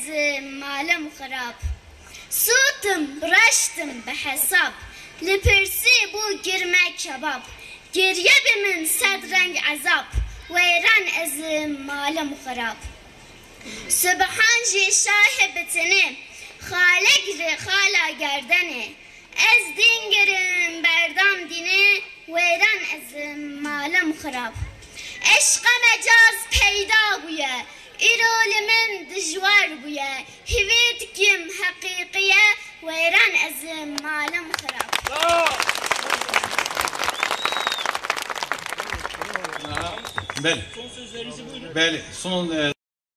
malım xarab. Sutum, bıraştım be hesap. Lipirsi bu girmek kebap. Geriye bimin sedrenk azap. Veyran ez malım xarab. Sübhan ji şahibetini. Xale giri xala gerdeni. Ez din girim berdam dini. Veyran ez malım xarab. Eşqa mecaz peyda buye. İrolimin dijvar buye. Hivit kim hakikiye. Veyran ez malım xarab. Bəli. Bəli. Son